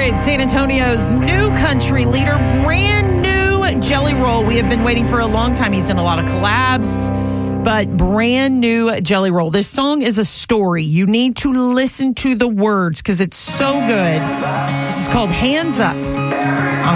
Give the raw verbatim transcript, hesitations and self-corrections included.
Floyd, San Antonio's new country leader, brand new Jelly Roll. We have been waiting for a long time. He's done a lot of collabs, but brand new Jelly Roll. This song is a story. You need to listen to the words because it's so good. This is called Hands Up.